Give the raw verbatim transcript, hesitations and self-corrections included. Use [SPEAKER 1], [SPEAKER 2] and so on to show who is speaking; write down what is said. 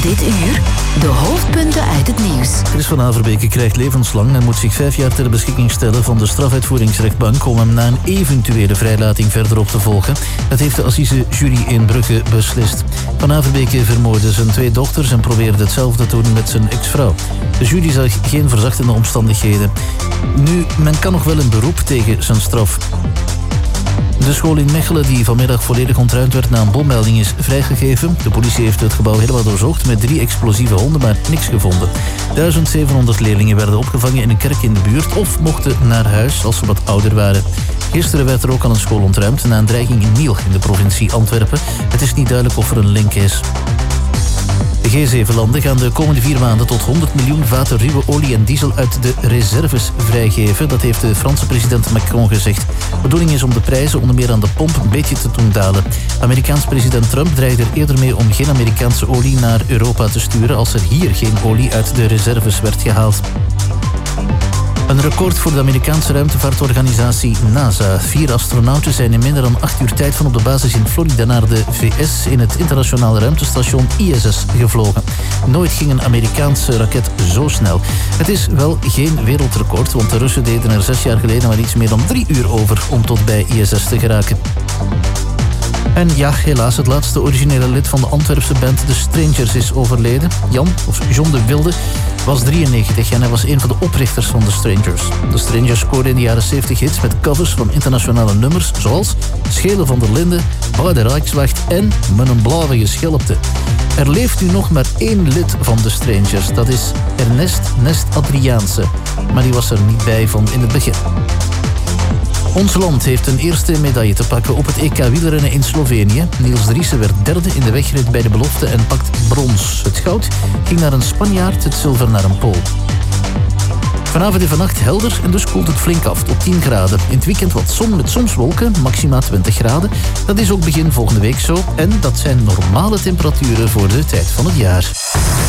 [SPEAKER 1] Dit uur de hoofdpunten uit het nieuws.
[SPEAKER 2] Chris van Averbeke krijgt levenslang en moet zich vijf jaar ter beschikking stellen van de strafuitvoeringsrechtbank om hem na een eventuele vrijlating verder op te volgen. Dat heeft de assisejury in Brugge beslist. Van Averbeke vermoordde zijn twee dochters en probeerde hetzelfde te doen met zijn ex-vrouw. De jury zag geen verzachtende omstandigheden. Nu, men kan nog wel een beroep tegen zijn straf. De school in Mechelen, die vanmiddag volledig ontruimd werd na een bommelding, is vrijgegeven. De politie heeft het gebouw helemaal doorzocht met drie explosieve honden, maar niks gevonden. duizend zevenhonderd leerlingen werden opgevangen in een kerk in de buurt of mochten naar huis als ze wat ouder waren. Gisteren werd er ook al een school ontruimd na een dreiging in Niel in de provincie Antwerpen. Het is niet duidelijk of er een link is. De G zeven landen gaan de komende vier maanden tot honderd miljoen vaten ruwe olie en diesel uit de reserves vrijgeven. Dat heeft de Franse president Macron gezegd. De bedoeling is om de prijzen onder meer aan de pomp een beetje te doen dalen. Amerikaans president Trump dreigde er eerder mee om geen Amerikaanse olie naar Europa te sturen als er hier geen olie uit de reserves werd gehaald. Een record voor de Amerikaanse ruimtevaartorganisatie NASA. Vier astronauten zijn in minder dan acht uur tijd van op de basis in Florida naar de V S in het internationale ruimtestation I S S gevlogen. Nooit ging een Amerikaanse raket zo snel. Het is wel geen wereldrecord, want de Russen deden er zes jaar geleden maar iets meer dan drie uur over om tot bij I S S te geraken. En ja, helaas, het laatste originele lid van de Antwerpse band The Strangers is overleden. Jan, of John de Wilde, was drieënnegentig en hij was een van de oprichters van The Strangers. The Strangers scoorden in de jaren zeventig hits met covers van internationale nummers zoals Schelen van der Linden, Bij de Rijkswacht en Met een blauwe schelpte. Er leeft nu nog maar één lid van The Strangers, dat is Ernest Nest Adriaanse. Maar die was er niet bij van in het begin. Ons land heeft een eerste medaille te pakken op het E K wielrennen in Slovenië. Niels Driessen werd derde in de wegrit bij de belofte en pakt brons. Het goud ging naar een Spanjaard, het zilver naar een Pool. Vanavond en vannacht helder en dus koelt het flink af tot tien graden. In het weekend wat zon met soms wolken, maxima twintig graden. Dat is ook begin volgende week zo. En dat zijn normale temperaturen voor de tijd van het jaar.